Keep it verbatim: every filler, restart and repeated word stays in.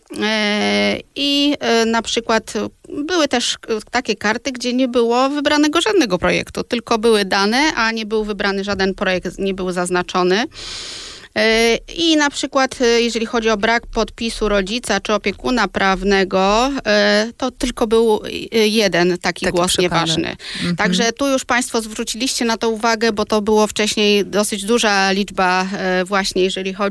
I na przykład były też takie karty, gdzie nie było wybranego żadnego projektu, tylko były dane, a nie był wybrany żaden projekt, nie był zaznaczony. I na przykład, jeżeli chodzi o brak podpisu rodzica czy opiekuna prawnego, to tylko był jeden taki, taki głos przypadek. Nieważny. Mhm. Także tu już państwo zwróciliście na to uwagę, bo to było wcześniej dosyć duża liczba właśnie, jeżeli chodzi